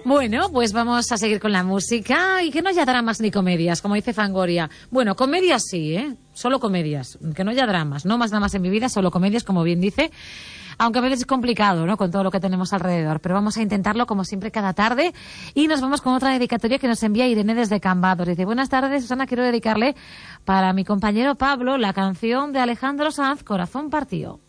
Bueno, pues vamos a seguir con la música y que no haya dramas ni comedias, como dice Fangoria. Bueno, comedias sí, solo comedias, que no haya dramas, no más dramas en mi vida, solo comedias, como bien dice. Aunque a veces es complicado, ¿no?, con todo lo que tenemos alrededor. Pero vamos a intentarlo, como siempre, cada tarde. Y nos vamos con otra dedicatoria que nos envía Irene desde Cambados. Dice: buenas tardes, Susana, quiero dedicarle para mi compañero Pablo la canción de Alejandro Sanz, Corazón Partido.